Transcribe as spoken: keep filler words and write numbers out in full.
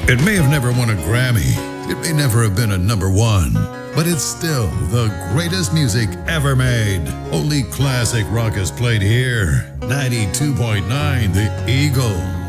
It may have never won a Grammy. It may never have been a number one. But it's still the greatest music ever made. Only classic rock is played here. ninety-two point nine The Eagle.